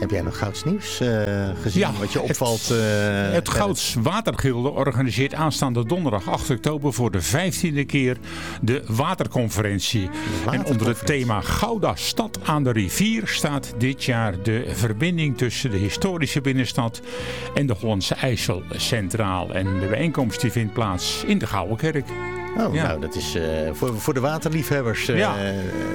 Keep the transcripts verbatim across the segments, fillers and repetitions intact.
Heb jij nog Gouds nieuws uh, gezien ja, wat je opvalt? Uh, het Gouds Watergilde organiseert aanstaande donderdag acht oktober voor de vijftiende keer de waterconferentie. De en onder het thema Gouda Stad aan de rivier staat dit jaar de verbinding tussen de historische binnenstad en de Hollandse IJssel centraal. En de bijeenkomst die vindt plaats in de Gouwenkerk. Oh, ja. nou, dat is uh, voor, voor de waterliefhebbers. Uh, ja.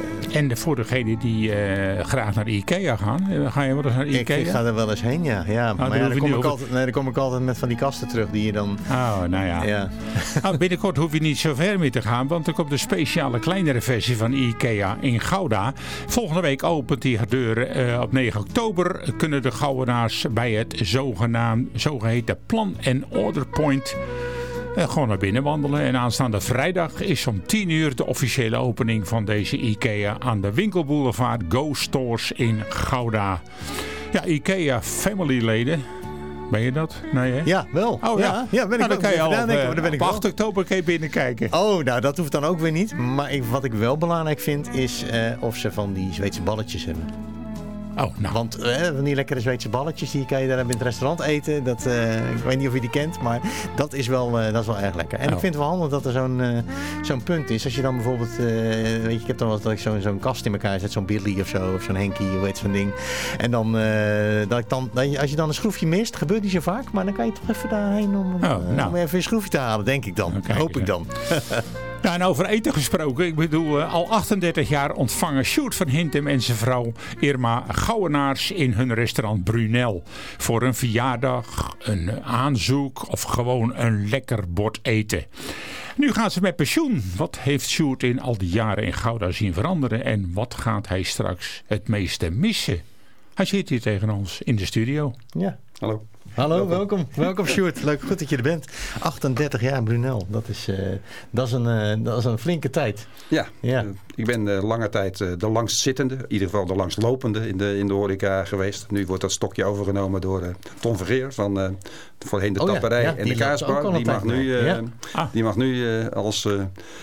En voor degenen die uh, graag naar Ikea gaan. Uh, ga je wel eens naar Ikea? Ik, ik ga er wel eens heen, ja. ja ah, maar ja, dan, kom ik altijd, nee, dan kom ik altijd met van die kasten terug die je dan... Oh, nou ja. ja. Nou, binnenkort hoef je niet zo ver mee te gaan, want er komt een speciale kleinere versie van Ikea in Gouda. Volgende week opent die deuren uh, op negen oktober. Kunnen de Gouwenaars bij het zogenaamd, zogeheten Plan and Order Point... Uh, gewoon naar binnen wandelen. En aanstaande vrijdag is om tien uur de officiële opening van deze Ikea aan de winkelboulevard Go Stores in Gouda. Ja, Ikea family-leden. Ben je dat? Nee, hè? Ja, wel. Oh ja, ja, ja ben nou, ik dan kan je al ja, op, uh, op acht oktober kan je binnenkijken. Oh, nou dat hoeft dan ook weer niet. Maar ik, wat ik wel belangrijk vind is uh, of ze van die Zweedse balletjes hebben. Oh, nou. Want uh, van die lekkere Zweedse balletjes, die kan je daar in het restaurant eten. Dat, uh, ik weet niet of je die kent, maar dat is wel, uh, dat is wel erg lekker. En oh. ik vind het wel handig dat er zo'n, uh, zo'n punt is. Als je dan bijvoorbeeld, uh, weet je, ik heb dan wel dat ik zo'n, zo'n kast in elkaar zet, zo'n Billy of zo, of zo'n Henkie, hoe heet zo'n ding. En dan, uh, dat ik dan, als je dan een schroefje mist, gebeurt niet zo vaak, maar dan kan je toch even daarheen om, oh, uh, nou. om even een schroefje te halen, denk ik dan. Okay, Hoop ik dan. Ja, en over eten gesproken. Ik bedoel, uh, al achtendertig jaar ontvangen Sjoerd van Hintem en zijn vrouw Irma Gouwenaars in hun restaurant Brunel. Voor een verjaardag, een aanzoek of gewoon een lekker bord eten. Nu gaan ze met pensioen. Wat heeft Sjoerd in al die jaren in Gouda zien veranderen? En wat gaat hij straks het meeste missen? Hij zit hier tegen ons in de studio. Ja, hallo. Hallo, welkom. Welkom, welkom Sjoerd. Leuk, goed dat je er bent. achtendertig jaar Brunel, dat is, uh, dat is, een, uh, dat is een flinke tijd. Ja, ja. Uh, ik ben uh, lange tijd uh, de langstzittende, in ieder geval de langstlopende in de, in de horeca geweest. Nu wordt dat stokje overgenomen door uh, Ton Vergeer van uh, voorheen de oh, tapperij ja, ja, en de kaasbar. Die mag, nu, uh, ja. ah. die mag nu uh, als... Uh,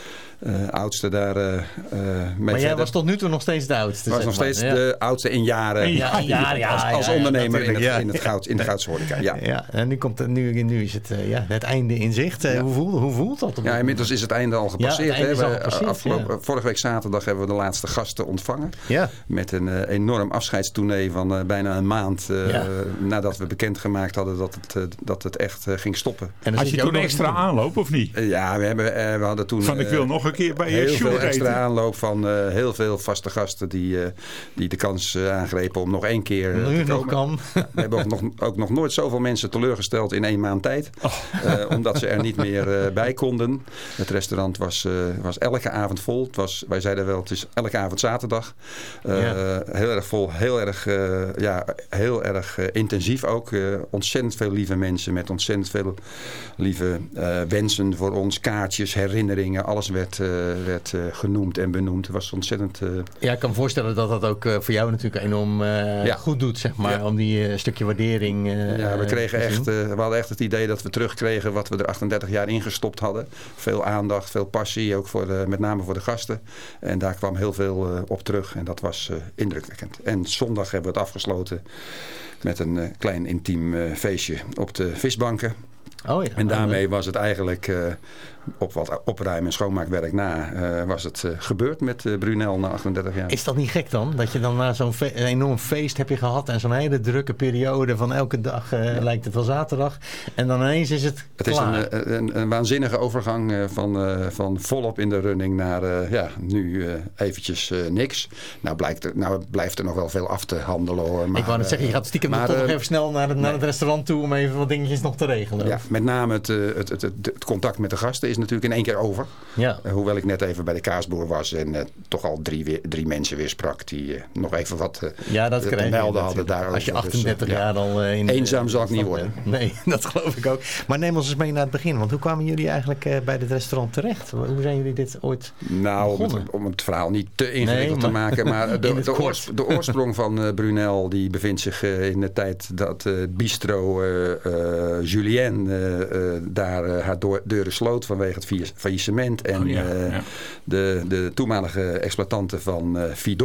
Uh, oudste daar uh, uh, mee Maar jij verder. was tot nu toe nog steeds de oudste. was nog steeds ja. de oudste in jaren. Ja, ja, ja, als, als ja, ja, ondernemer in het, ja. in het goud, in de goudshoreca. Ja. Ja, en nu, komt, nu, nu is het, uh, ja, het einde in zicht. Uh, ja. hoe, voelt, hoe voelt dat? Ja, inmiddels is het einde al gepasseerd. Ja, einde hè. al gepasseerd Afgelopen, ja. Vorige week zaterdag hebben we de laatste gasten ontvangen. Ja. Met een uh, enorm afscheidstournee van uh, bijna een maand uh, ja. nadat we bekendgemaakt hadden dat het, uh, dat het echt uh, ging stoppen. En had je toen extra aanloop of niet? Uh, ja, we, hebben, uh, we hadden toen... Van ik wil uh, nog een keer bij je heel veel extra aanloop van uh, heel veel vaste gasten die, uh, die de kans uh, aangrepen om nog één keer uh, nu te nog kan. Ja, we hebben ook nog, ook nog nooit zoveel mensen teleurgesteld in één maand tijd. Oh. Uh, omdat ze er niet meer uh, bij konden. Het restaurant was, uh, was elke avond vol. Het was, wij zeiden wel, het is elke avond zaterdag. Uh, ja. Heel erg vol, heel erg, uh, ja, heel erg uh, intensief ook. Uh, ontzettend veel lieve mensen met ontzettend veel lieve uh, wensen voor ons. Kaartjes, herinneringen, alles werd, uh, werd uh, genoemd en benoemd. Het was ontzettend... Uh... Ja, ik kan me voorstellen dat dat ook uh, voor jou natuurlijk enorm uh, ja. goed doet, zeg maar. Ja. Om die uh, stukje waardering uh, Ja, we kregen echt, uh, we hadden echt het idee dat we terugkregen wat we er achtendertig jaar ingestopt hadden. Veel aandacht, veel passie, ook voor de, met name voor de gasten. En daar kwam heel veel uh, op terug en dat was uh, indrukwekkend. En zondag hebben we het afgesloten met een uh, klein intiem uh, feestje op de visbanken. Oh ja, en daarmee was het eigenlijk uh, op wat opruimen en schoonmaakwerk na uh, was het uh, gebeurd met uh, Brunel na achtendertig jaar. Is dat niet gek dan? Dat je dan na zo'n fe- een enorm feest heb je gehad en zo'n hele drukke periode van elke dag uh, ja. lijkt het wel zaterdag en dan ineens is het Het klaar. is een, een, een waanzinnige overgang uh, van, uh, van volop in de running naar uh, ja, nu uh, eventjes uh, niks. Nou, blijkt er, nou blijft er nog wel veel af te handelen hoor. Maar, ik wou net zeggen, je gaat stiekem maar, toch uh, nog even snel naar het, naar nee. het restaurant toe om even wat dingetjes nog te regelen. Ja, met name het, het, het, het, het contact met de gasten is natuurlijk in één keer over. Ja. Uh, hoewel ik net even bij de kaasboer was en uh, toch al drie, weer, drie mensen weer sprak die uh, nog even wat uh, ja, dat te melden hadden daarover. Als je achtendertig dus, uh, jaar ja. al uh, in eenzaam zal ik niet worden. Nee, dat geloof ik ook. Maar neem ons eens mee naar het begin. Want hoe kwamen jullie eigenlijk uh, bij dit restaurant terecht? Hoe zijn jullie dit ooit Nou, om het, om het verhaal niet te ingewikkeld nee, maar, te maken. Maar de, de, oors, de oorsprong van uh, Brunel die bevindt zich uh, in de tijd dat uh, bistro uh, uh, Julien uh, uh, daar uh, haar do- deuren sloot vanwege het faillissement. En oh, ja, uh, ja. De, de toenmalige exploitanten van uh, Vidocq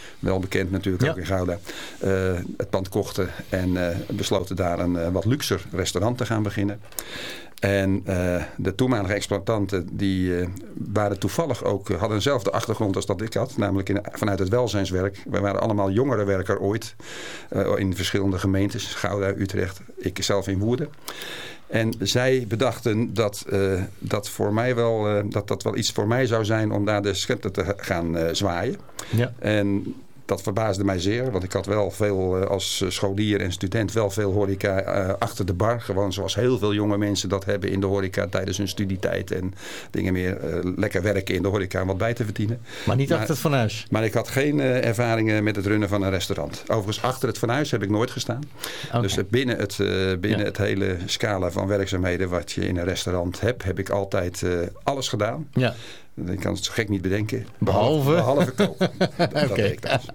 wel bekend natuurlijk Ja. ook in Gouda, uh, het pand kochten en uh, besloten daar een uh, wat luxer restaurant te gaan beginnen. En uh, de toenmalige exploitanten die uh, waren toevallig ook, uh, hadden dezelfde achtergrond als dat ik had. Namelijk in, vanuit het welzijnswerk. We waren allemaal jongerenwerker ooit. Uh, in verschillende gemeentes. Gouda, Utrecht. Ik zelf in Woerden. En zij bedachten dat, uh, dat, voor mij wel, uh, dat dat wel iets voor mij zou zijn om daar de scepter te gaan uh, zwaaien. Ja. En dat verbaasde mij zeer, want ik had wel veel uh, als scholier en student wel veel horeca uh, achter de bar. Gewoon zoals heel veel jonge mensen dat hebben in de horeca tijdens hun studietijd en dingen meer. Uh, lekker werken in de horeca om wat bij te verdienen. Maar niet maar, achter het fornuis? Maar ik had geen uh, ervaringen met het runnen van een restaurant. Overigens, achter het fornuis heb ik nooit gestaan. Okay. Dus uh, binnen, het, uh, binnen ja. het hele scala van werkzaamheden wat je in een restaurant hebt, heb ik altijd uh, alles gedaan. Ja. Ik kan het zo gek niet bedenken. Behalve? Behalve koken. Dat, okay. dat deed ik thuis.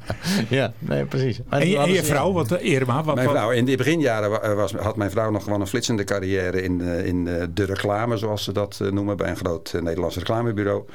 Ja, nee, precies. En, en je, en je vrouw, wat Irma? Wat, mijn vrouw, in de beginjaren was, had mijn vrouw nog gewoon een flitsende carrière in, in de reclame, zoals ze dat noemen, bij een groot Nederlands reclamebureau.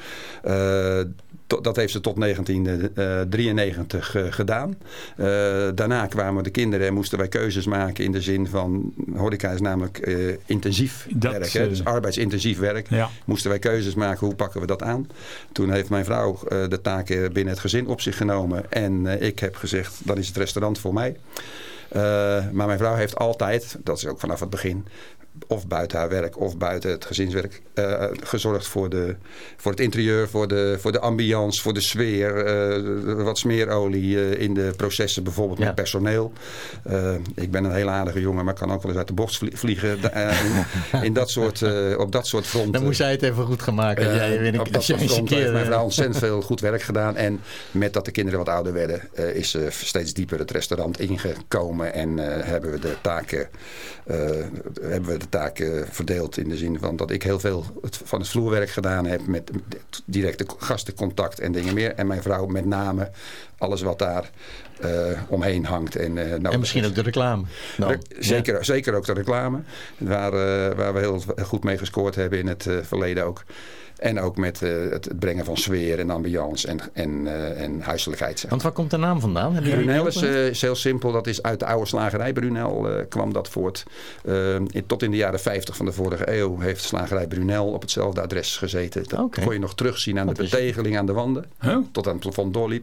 Uh, Dat heeft ze tot negentien drieënnegentig uh, gedaan. Uh, daarna kwamen de kinderen en moesten wij keuzes maken in de zin van, horeca is namelijk uh, intensief dat, werk, hè? Dus arbeidsintensief werk. Ja. Moesten wij keuzes maken, hoe pakken we dat aan? Toen heeft mijn vrouw uh, de taken binnen het gezin op zich genomen en uh, ik heb gezegd, dan is het restaurant voor mij. Uh, maar mijn vrouw heeft altijd, dat is ook vanaf het begin, of buiten haar werk of buiten het gezinswerk uh, gezorgd voor, de, voor het interieur, voor de, voor de ambiance, voor de sfeer. Uh, wat smeerolie uh, in de processen, bijvoorbeeld ja. met personeel. Uh, ik ben een heel aardige jongen, maar kan ook wel eens uit de bocht vliegen. Uh, in, in dat soort, uh, op dat soort fronten. Dan moest jij het even goed gaan maken. Uh, jij, weet ik, op dat soort fronten heeft mijn vrouw ontzettend veel goed werk gedaan. En met dat de kinderen wat ouder werden, uh, is ze steeds dieper het restaurant ingekomen. En uh, hebben we de taken, uh, hebben we de taken verdeeld in de zin van dat ik heel veel van het vloerwerk gedaan heb met directe gastencontact en dingen meer. En mijn vrouw met name alles wat daar uh, omheen hangt. En, uh, nou, en misschien ook de reclame. Nou, zeker, ja. zeker ook de reclame. Waar, uh, waar we heel goed mee gescoord hebben in het uh, verleden ook. En ook met uh, het brengen van sfeer en ambiance en, en, uh, en huiselijkheid. Zeg. Want waar komt de naam vandaan? Hebben Brunel is, uh, is heel simpel. Dat is uit de oude slagerij Brunel uh, kwam dat voort. Uh, in, tot in de jaren vijftig van de vorige eeuw heeft slagerij Brunel op hetzelfde adres gezeten. Dat okay. kon je nog terugzien aan dat de betegeling aan de wanden. Huh? Tot aan het plafond doorliep.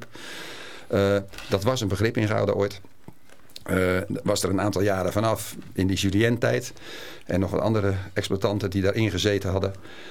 Uh, dat was een begrip in Gouda ooit. Uh, was er een aantal jaren vanaf in die Julien-tijd. En nog wat andere exploitanten die daarin gezeten hadden.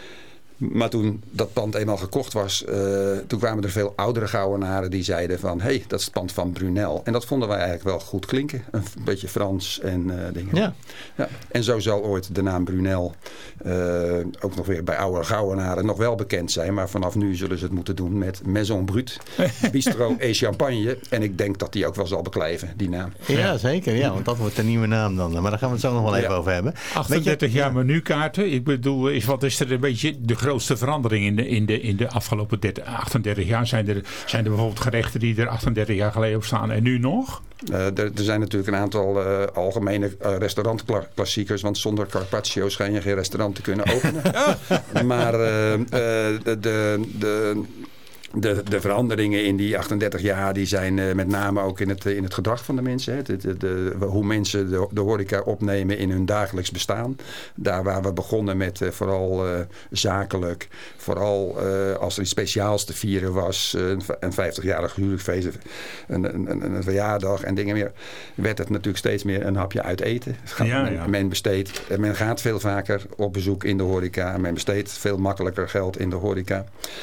Maar toen dat pand eenmaal gekocht was, uh, toen kwamen er veel oudere Gouwenaren die zeiden van, hé, hey, dat is het pand van Brunel. En dat vonden wij eigenlijk wel goed klinken. Een beetje Frans en uh, dingen. Ja. Ja. En zo zal ooit de naam Brunel uh, ook nog weer bij oude Gouwenaren nog wel bekend zijn. Maar vanaf nu zullen ze het moeten doen met Maison Brut, Bistro et Champagne. En ik denk dat die ook wel zal beklijven, die naam. Ja, zeker. Ja, want dat wordt de nieuwe naam dan. Maar daar gaan we het zo nog wel even ja. over hebben. achtendertig jaar menukaarten. Ik bedoel, is, wat is er een beetje de grootste verandering in de, in de, in de afgelopen dertig, achtendertig jaar? Zijn er, zijn er bijvoorbeeld gerechten die er achtendertig jaar geleden op staan en nu nog? Uh, er, er zijn natuurlijk een aantal uh, algemene uh, restaurantklassiekers, want zonder carpaccio schijn je geen restaurant te kunnen openen. Maar uh, uh, de, de, de De, de veranderingen in die achtendertig jaar die zijn uh, met name ook in het, in het gedrag van de mensen. Hè. De, de, de, hoe mensen de, de horeca opnemen in hun dagelijks bestaan. Daar waar we begonnen met uh, vooral uh, zakelijk. Vooral uh, als er iets speciaals te vieren was. Uh, een vijftigjarig huwelijksfeest. Een, een, een verjaardag en dingen meer. Werd het natuurlijk steeds meer een hapje uit eten. Gaat, ja, men, ja. men besteedt. Men gaat veel vaker op bezoek in de horeca. Men besteedt veel makkelijker geld in de horeca.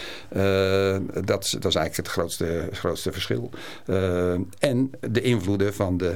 Uh, dat, dat is eigenlijk het grootste, grootste verschil. Uh, en de invloeden van de,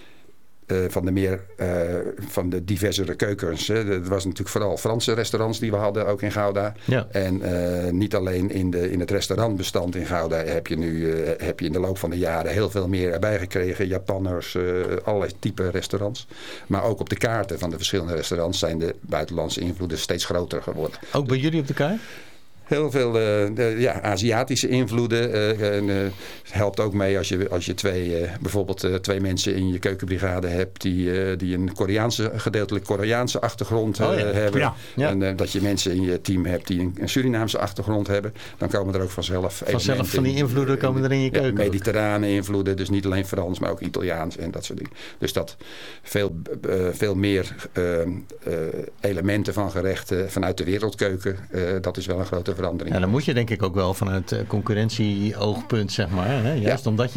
uh, van de meer uh, van de diversere keukens. Hè. Het was natuurlijk vooral Franse restaurants die we hadden, ook in Gouda. Ja. En uh, niet alleen in, de, in het restaurantbestand in Gouda heb je nu uh, heb je in de loop van de jaren heel veel meer erbij gekregen. Japanners, uh, allerlei type restaurants. Maar ook op de kaarten van de verschillende restaurants zijn de buitenlandse invloeden steeds groter geworden. Ook bij jullie op de kaart? Heel veel uh, de, ja, Aziatische invloeden. Uh, en, uh, het helpt ook mee als je, als je twee, uh, bijvoorbeeld uh, twee mensen in je keukenbrigade hebt die, uh, die een Koreaanse, gedeeltelijk Koreaanse achtergrond uh, oh, ja. hebben. Ja. Ja. En uh, dat je mensen in je team hebt die een, een Surinaamse achtergrond hebben. Dan komen er ook vanzelf Vanzelf van die invloeden in, komen er in je keuken. Ja, mediterrane invloeden. Dus niet alleen Frans, maar ook Italiaans en dat soort dingen. Dus dat veel, uh, veel meer uh, uh, elementen van gerechten vanuit de wereldkeuken. Uh, dat is wel een grote verandering. Ja, dan moet je denk ik ook wel vanuit concurrentie-oogpunt, zeg maar. Hè? Juist ja. omdat